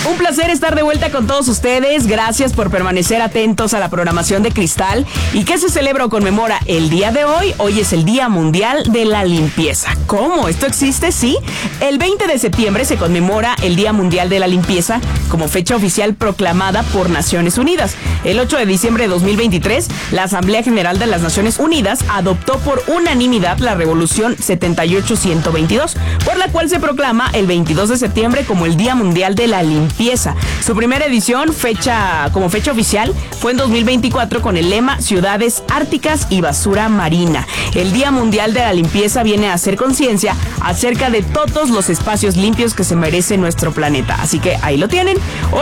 Un placer estar de vuelta con todos ustedes. Gracias por permanecer atentos a la programación de Cristal. ¿Y qué se celebra o conmemora el día de hoy? Hoy es el Día Mundial de la Limpieza. ¿Cómo? ¿Esto existe? Sí. El 20 de septiembre se conmemora el Día Mundial de la Limpieza como fecha oficial proclamada por Naciones Unidas. El 8 de diciembre de 2023, la Asamblea General de las Naciones Unidas adoptó por unanimidad la Resolución 78-122, por la cual se proclama el 22 de septiembre como el Día Mundial de la Limpieza. Su primera edición, como fecha oficial, fue en 2024 con el lema Ciudades Árticas y Basura Marina. El Día Mundial de la Limpieza viene a hacer conciencia acerca de todos los espacios limpios que se merece nuestro planeta. Así que ahí lo tienen.